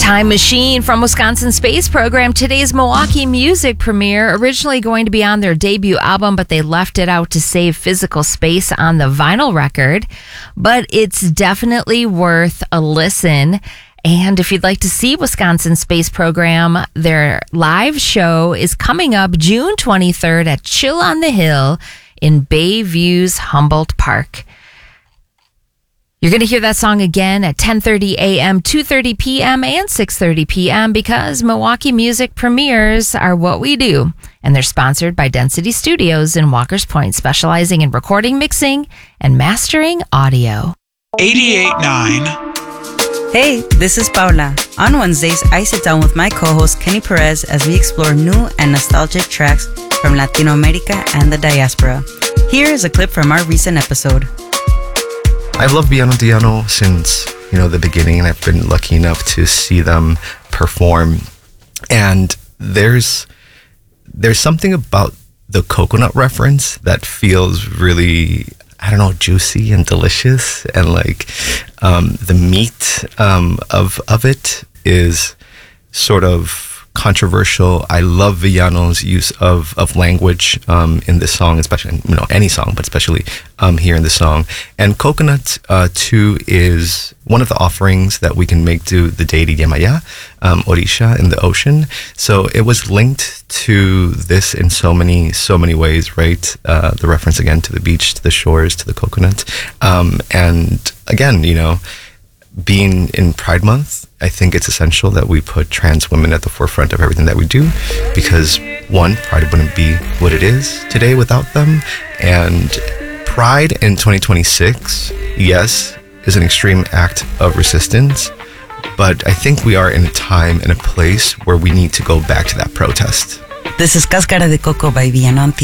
Time Machine from Wisconsin Space Program. Today's Milwaukee Music premiere, originally going to be on their debut album, but they left it out to save physical space on the vinyl record. But it's definitely worth a listen. And if you'd like to see Wisconsin Space Program, their live show is coming up June 23rd at Chill on the Hill in Bayview's Humboldt Park. You're going to hear that song again at 10:30 a.m., 2:30 p.m., and 6:30 p.m. because Milwaukee Music premieres are what we do. And they're sponsored by Density Studios in Walker's Point, specializing in recording, mixing, and mastering audio. 88.9. Hey, this is Paula. On Wednesdays, I sit down with my co-host Kenny Perez as we explore new and nostalgic tracks from Latino America and the diaspora. Here is a clip from our recent episode. I've loved Villano Antillanos since, the beginning, and I've been lucky enough to see them perform. And there's something about the coconut reference that feels really, juicy and delicious. And the meat of it is sort of controversial. I love Villano's use of language in this song, especially any song, but especially here in this song. And coconut too is one of the offerings that we can make to the deity Yemaya, Orisha in the ocean. So it was linked to this in so many ways, right? The reference again to the beach, to the shores, to the coconut, and again, being in Pride Month, I think it's essential that we put trans women at the forefront of everything that we do, because one, Pride wouldn't be what it is today without them. And Pride in 2026, yes, is an extreme act of resistance, but I think we are in a time and a place where we need to go back to that protest. This is Cáscara de Coco by Villano Antillanos.